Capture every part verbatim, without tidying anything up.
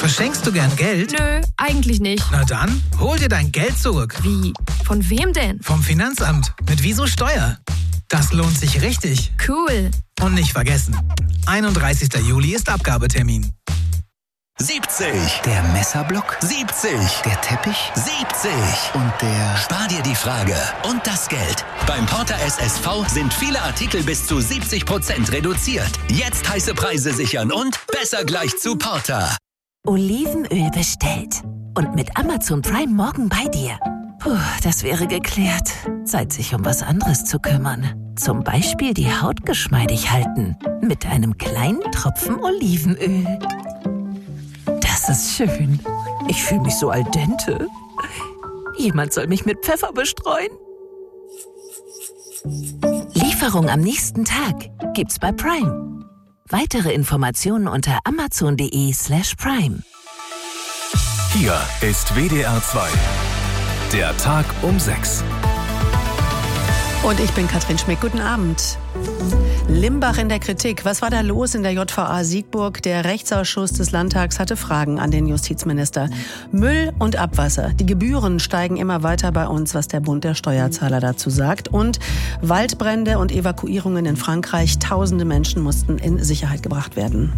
Verschenkst du gern Geld? Nö, eigentlich nicht. Na dann, hol dir dein Geld zurück. Wie? Von wem denn? Vom Finanzamt. Mit Wieso Steuer. Das lohnt sich richtig. Cool. Und nicht vergessen, einunddreißigster Juli ist Abgabetermin. siebzig. Der Messerblock. siebzig. Der Teppich. siebzig. Und der... Spar dir die Frage und das Geld. Beim Porter S S V sind viele Artikel bis zu siebzig Prozent reduziert. Jetzt heiße Preise sichern und besser gleich zu Porter. Olivenöl bestellt. Und mit Amazon Prime morgen bei dir. Puh, das wäre geklärt. Zeit, sich um was anderes zu kümmern. Zum Beispiel die Haut geschmeidig halten. Mit einem kleinen Tropfen Olivenöl. Das ist schön. Ich fühle mich so al dente. Jemand soll mich mit Pfeffer bestreuen. Lieferung am nächsten Tag gibt's bei Prime. Weitere Informationen unter amazon.de slash prime. Hier ist W D R zwei. Der Tag um sechs. Und ich bin Katrin Schmick. Guten Abend. Limbach in der Kritik. Was war da los in der J V A Siegburg? Der Rechtsausschuss des Landtags hatte Fragen an den Justizminister. Müll und Abwasser. Die Gebühren steigen immer weiter bei uns, was der Bund der Steuerzahler dazu sagt. Und Waldbrände und Evakuierungen in Frankreich. Tausende Menschen mussten in Sicherheit gebracht werden.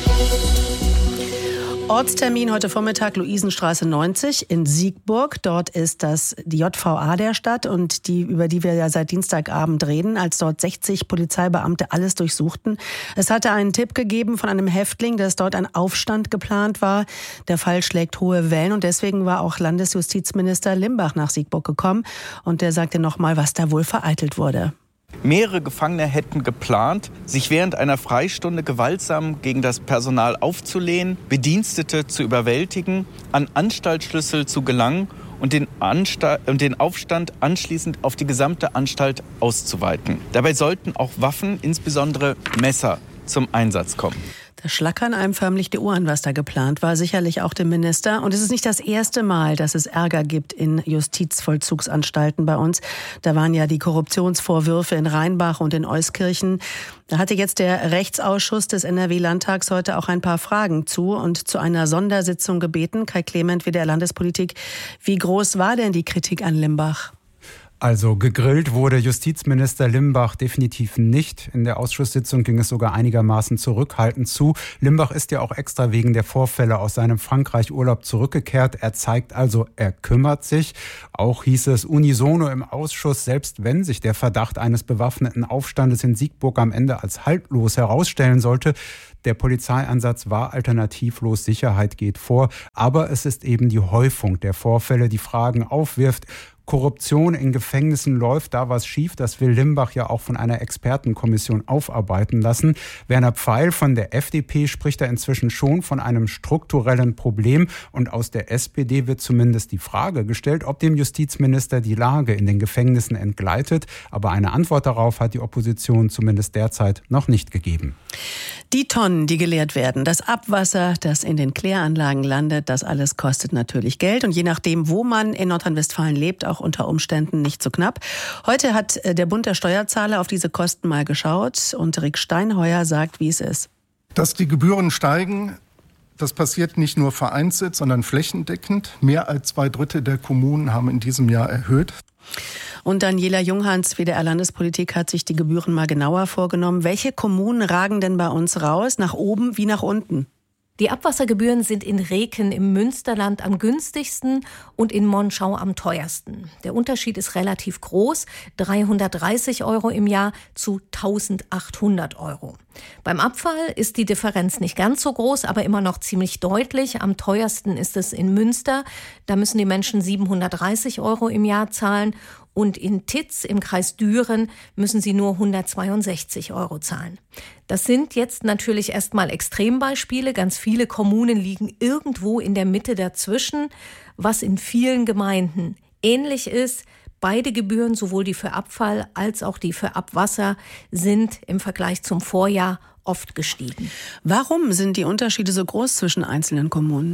Ortstermin heute Vormittag, Luisenstraße neunzig in Siegburg. Dort ist das die J V A der Stadt und die, über die wir ja seit Dienstagabend reden, als dort sechzig Polizeibeamte alles durchsuchten. Es hatte einen Tipp gegeben von einem Häftling, dass dort ein Aufstand geplant war. Der Fall schlägt hohe Wellen und deswegen war auch Landesjustizminister Limbach nach Siegburg gekommen. Und der sagte nochmal, was da wohl vereitelt wurde. Mehrere Gefangene hätten geplant, sich während einer Freistunde gewaltsam gegen das Personal aufzulehnen, Bedienstete zu überwältigen, an Anstaltsschlüssel zu gelangen und den, Ansta- und den Aufstand anschließend auf die gesamte Anstalt auszuweiten. Dabei sollten auch Waffen, insbesondere Messer, zum Einsatz kommen. Da schlackern einem förmlich die Ohren, was da geplant war, sicherlich auch dem Minister. Und es ist nicht das erste Mal, dass es Ärger gibt in Justizvollzugsanstalten bei uns. Da waren ja die Korruptionsvorwürfe in Rheinbach und in Euskirchen. Da hatte jetzt der Rechtsausschuss des N R W-Landtags heute auch ein paar Fragen zu und zu einer Sondersitzung gebeten. Kai Clement, W D R Landespolitik. Wie groß war denn die Kritik an Limbach? Also gegrillt wurde Justizminister Limbach definitiv nicht. In der Ausschusssitzung ging es sogar einigermaßen zurückhaltend zu. Limbach ist ja auch extra wegen der Vorfälle aus seinem Frankreich-Urlaub zurückgekehrt. Er zeigt also, er kümmert sich. Auch hieß es unisono im Ausschuss, selbst wenn sich der Verdacht eines bewaffneten Aufstandes in Siegburg am Ende als haltlos herausstellen sollte, der Polizeieinsatz war alternativlos, Sicherheit geht vor. Aber es ist eben die Häufung der Vorfälle, die Fragen aufwirft. Korruption in Gefängnissen läuft, da was schief. Das will Limbach ja auch von einer Expertenkommission aufarbeiten lassen. Werner Pfeil von der F D P spricht da inzwischen schon von einem strukturellen Problem. Und aus der S P D wird zumindest die Frage gestellt, ob dem Justizminister die Lage in den Gefängnissen entgleitet. Aber eine Antwort darauf hat die Opposition zumindest derzeit noch nicht gegeben. Die Tonnen, die geleert werden, das Abwasser, das in den Kläranlagen landet, das alles kostet natürlich Geld. Und je nachdem, wo man in Nordrhein-Westfalen lebt, auch unter Umständen nicht so knapp. Heute hat der Bund der Steuerzahler auf diese Kosten mal geschaut und Rick Steinheuer sagt, wie es ist. Dass die Gebühren steigen, das passiert nicht nur vereinzelt, sondern flächendeckend. Mehr als zwei Drittel der Kommunen haben in diesem Jahr erhöht. Und Daniela Junghans, W D R Landespolitik, hat sich die Gebühren mal genauer vorgenommen. Welche Kommunen ragen denn bei uns raus, nach oben wie nach unten? Die Abwassergebühren sind in Reken im Münsterland am günstigsten und in Monschau am teuersten. Der Unterschied ist relativ groß, dreihundertdreißig Euro im Jahr zu eintausendachthundert Euro. Beim Abfall ist die Differenz nicht ganz so groß, aber immer noch ziemlich deutlich. Am teuersten ist es in Münster. Da müssen die Menschen siebenhundertdreißig Euro im Jahr zahlen. Und in Titz im Kreis Düren müssen sie nur hundertzweiundsechzig Euro zahlen. Das sind jetzt natürlich erstmal Extrembeispiele. Ganz viele Kommunen liegen irgendwo in der Mitte dazwischen, was in vielen Gemeinden ähnlich ist. Beide Gebühren, sowohl die für Abfall als auch die für Abwasser, sind im Vergleich zum Vorjahr oft gestiegen. Warum sind die Unterschiede so groß zwischen einzelnen Kommunen?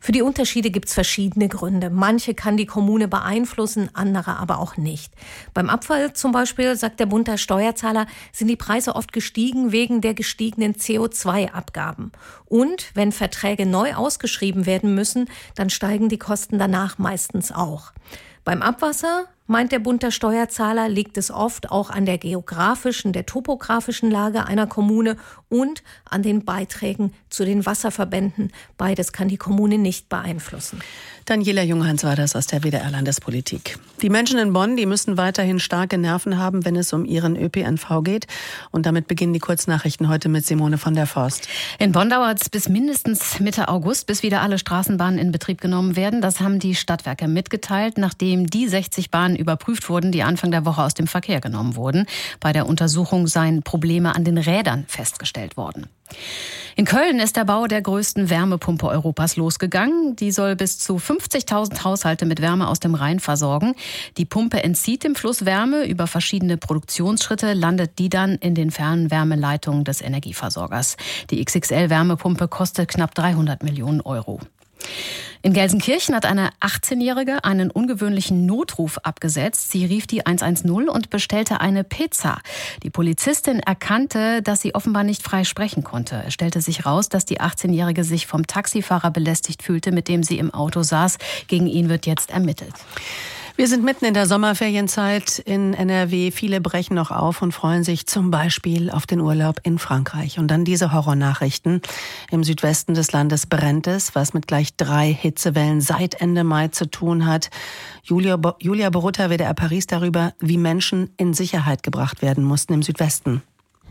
Für die Unterschiede gibt es verschiedene Gründe. Manche kann die Kommune beeinflussen, andere aber auch nicht. Beim Abfall zum Beispiel, sagt der Bund der Steuerzahler, sind die Preise oft gestiegen wegen der gestiegenen C O zwei Abgaben. Und wenn Verträge neu ausgeschrieben werden müssen, dann steigen die Kosten danach meistens auch. Beim Abwasser, meint der Bund der Steuerzahler, liegt es oft auch an der geografischen, der topografischen Lage einer Kommune und an den Beiträgen zu den Wasserverbänden. Beides kann die Kommune nicht beeinflussen. Daniela Junghans war das aus der W D R-Landespolitik. Die Menschen in Bonn, die müssen weiterhin starke Nerven haben, wenn es um ihren Ö P N V geht. Und damit beginnen die Kurznachrichten heute mit Simone von der Forst. In Bonn dauert es bis mindestens Mitte August, bis wieder alle Straßenbahnen in Betrieb genommen werden. Das haben die Stadtwerke mitgeteilt, nachdem die sechzig Bahnen überprüft wurden, die Anfang der Woche aus dem Verkehr genommen wurden. Bei der Untersuchung seien Probleme an den Rädern festgestellt worden. In Köln ist der Bau der größten Wärmepumpe Europas losgegangen. Die soll bis zu fünfzigtausend Haushalte mit Wärme aus dem Rhein versorgen. Die Pumpe entzieht dem Fluss Wärme. Über verschiedene Produktionsschritte landet die dann in den Fernwärmeleitungen des Energieversorgers. Die X X L-Wärmepumpe kostet knapp dreihundert Millionen Euro. In Gelsenkirchen hat eine achtzehnjährige einen ungewöhnlichen Notruf abgesetzt. Sie rief die eins eins null und bestellte eine Pizza. Die Polizistin erkannte, dass sie offenbar nicht frei sprechen konnte. Es stellte sich raus, dass die achtzehnjährige sich vom Taxifahrer belästigt fühlte, mit dem sie im Auto saß. Gegen ihn wird jetzt ermittelt. Wir sind mitten in der Sommerferienzeit in N R W. Viele brechen noch auf und freuen sich zum Beispiel auf den Urlaub in Frankreich. Und dann diese Horrornachrichten. Im Südwesten des Landes brennt es, was mit gleich drei Hitzewellen seit Ende Mai zu tun hat. Julia, Bo- Julia Borutta, W D R Paris, darüber, wie Menschen in Sicherheit gebracht werden mussten im Südwesten.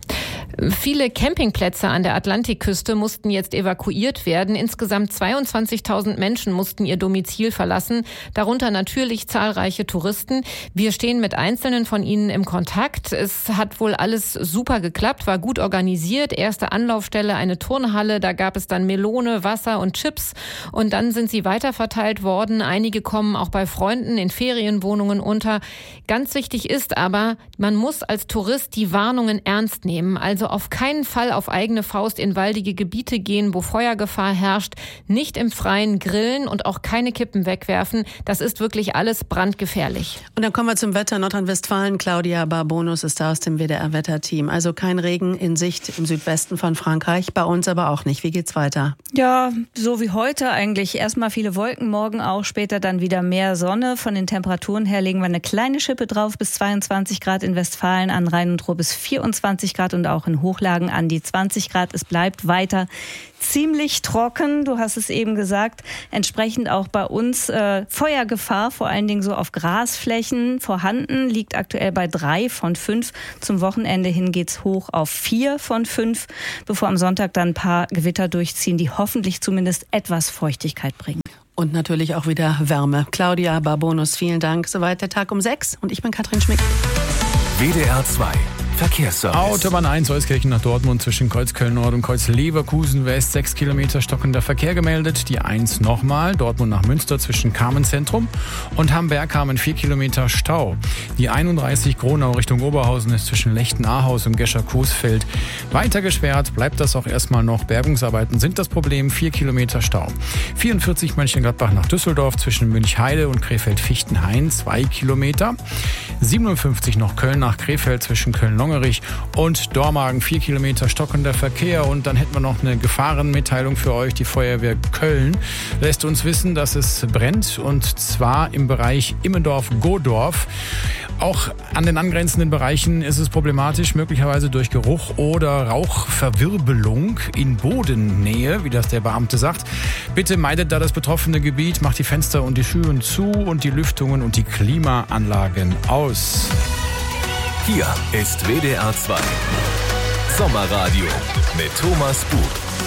Viele Campingplätze an der Atlantikküste mussten jetzt evakuiert werden. Insgesamt zweiundzwanzigtausend Menschen mussten ihr Domizil verlassen, darunter natürlich zahlreiche Touristen. Wir stehen mit einzelnen von ihnen im Kontakt. Es hat wohl alles super geklappt, war gut organisiert. Erste Anlaufstelle, eine Turnhalle, da gab es dann Melone, Wasser und Chips. Und dann sind sie weiterverteilt worden. Einige kommen auch bei Freunden in Ferienwohnungen unter. Ganz wichtig ist aber, man muss als Tourist die Warnungen ernst nehmen. Also auf keinen Fall auf eigene Faust in waldige Gebiete gehen, wo Feuergefahr herrscht, nicht im Freien grillen und auch keine Kippen wegwerfen. Das ist wirklich alles brandgefährlich. Und dann kommen wir zum Wetter. Nordrhein-Westfalen. Claudia Barbonus ist da aus dem W D R-Wetterteam. Also kein Regen in Sicht im Südwesten von Frankreich, bei uns aber auch nicht. Wie geht's weiter? Ja, so wie heute eigentlich. Erstmal viele Wolken, morgen auch, später dann wieder mehr Sonne. Von den Temperaturen her legen wir eine kleine Schippe drauf, bis zweiundzwanzig Grad in Westfalen, an Rhein und Ruhr bis vierundzwanzig Grad und auch in Hochlagen an die zwanzig Grad. Es bleibt weiter ziemlich trocken, du hast es eben gesagt. Entsprechend auch bei uns äh, Feuergefahr, vor allen Dingen so auf Grasflächen vorhanden, liegt aktuell bei drei von fünf. Zum Wochenende hin geht's hoch auf vier von fünf, bevor am Sonntag dann ein paar Gewitter durchziehen, die hoffentlich zumindest etwas Feuchtigkeit bringen. Und natürlich auch wieder Wärme. Claudia Barbonus, vielen Dank. Soweit der Tag um sechs und ich bin Katrin Schmick. W D R zwei Verkehrsservice. Autobahn eins Euskirchen nach Dortmund zwischen Kreuzköln Nord und Kreuz Leverkusen West. sechs Kilometer stockender Verkehr gemeldet. Die eins nochmal. Dortmund nach Münster zwischen Kamen Zentrum und Hamberg-Kamen vier Kilometer Stau. Die einunddreißig Gronau Richtung Oberhausen ist zwischen Lechten-Ahaus und Gescher-Coesfeld weiter gesperrt. Bleibt das auch erstmal noch. Bergungsarbeiten sind das Problem. vier Kilometer Stau. vierundvierzig Mönchengladbach nach Düsseldorf zwischen Münchheide und Krefeld-Fichtenhain zwei Kilometer. siebenundfünfzig noch Köln nach Krefeld zwischen Köln-Longerich und Dormagen vier Kilometer stockender Verkehr. Und dann hätten wir noch eine Gefahrenmitteilung für euch. Die Feuerwehr Köln lässt uns wissen, dass es brennt, und zwar im Bereich Immendorf-Godorf. Auch an den angrenzenden Bereichen ist es problematisch, möglicherweise durch Geruch oder Rauchverwirbelung in Bodennähe, wie das der Beamte sagt. Bitte meidet da das betroffene Gebiet, macht die Fenster und die Türen zu und die Lüftungen und die Klimaanlagen aus. Hier ist W D R zwei Sommerradio mit Thomas Buch.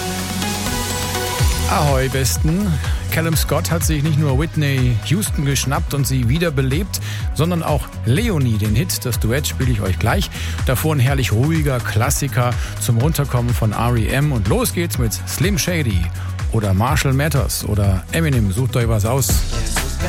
Ahoi, Besten. Callum Scott hat sich nicht nur Whitney Houston geschnappt und sie wiederbelebt, sondern auch Leonie, den Hit. Das Duett spiele ich euch gleich. Davor ein herrlich ruhiger Klassiker zum Runterkommen von R E M. Und los geht's mit Slim Shady oder Marshall Mathers oder Eminem. Sucht euch was aus.